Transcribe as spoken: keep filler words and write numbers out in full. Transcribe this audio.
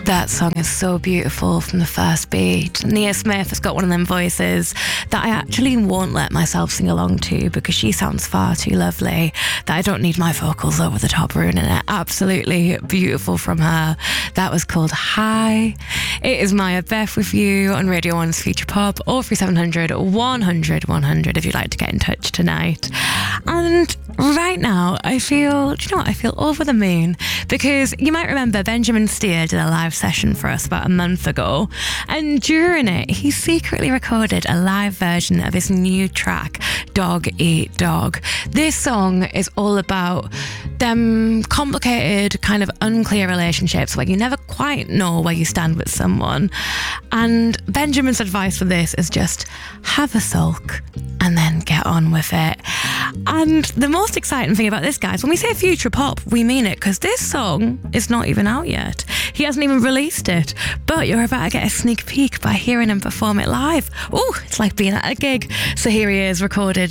That song is so beautiful from the first beat. Nia Smith has got one of them voices that I actually won't let myself sing along to because she sounds far too lovely that I don't need my vocals over the top ruining it. Absolutely beautiful from her. That was called Hi. It is Maya Beth with you on Radio one's Future Pop, oh three seven hundred, one hundred, one hundred if you'd like to get in touch tonight. And right now, I feel, do you know what? I feel over the moon because you might remember Benjamin Steer did a live session for us about a month ago, and during it he secretly recorded a live version of his new track Dog Eat Dog. This song is all about them complicated, kind of unclear relationships where you never quite know where you stand with someone, and Benjamin's advice for this is just have a sulk and then get on with it. And the most exciting thing about this, guys, when we say future pop, we mean it, because this song is not even out yet. He hasn't even released it, but you're about to get a sneak peek by hearing him perform it live. Oh, it's like being at a gig. So here he is, recorded